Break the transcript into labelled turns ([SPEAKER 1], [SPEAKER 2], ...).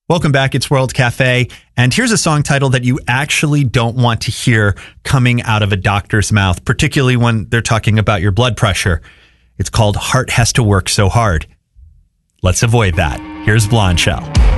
[SPEAKER 1] Welcome back. It's World Cafe. And here's a song title that you actually don't want to hear coming out of a doctor's mouth, particularly when they're talking about your blood pressure. It's called Heart Has to Work So Hard. Let's avoid that. Here's Blonde Shell.